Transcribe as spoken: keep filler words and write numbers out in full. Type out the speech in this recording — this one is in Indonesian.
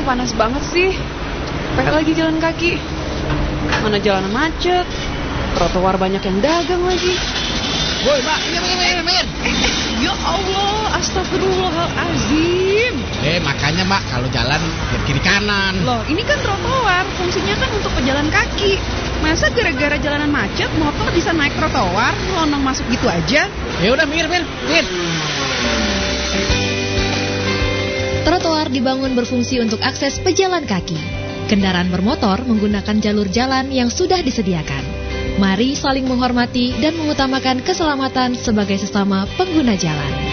panas banget sih. Pengen lagi jalan kaki. Mana jalanan macet, trotoar banyak yang dagang lagi. Woi, Mbak, minggir, minggir, minggir. Eh, eh, ya Allah, astagfirullahaladzim. Eh, makanya, Mbak, kalau jalan biar kiri kanan. Loh, ini kan trotoar, fungsinya kan untuk pejalan kaki. Masa gara-gara jalanan macet, motor bisa naik trotoar, lonong masuk gitu aja? Ya udah, minggir, minggir, minggir. Trotoar dibangun berfungsi untuk akses pejalan kaki. Kendaraan bermotor menggunakan jalur jalan yang sudah disediakan. Mari saling menghormati dan mengutamakan keselamatan sebagai sesama pengguna jalan.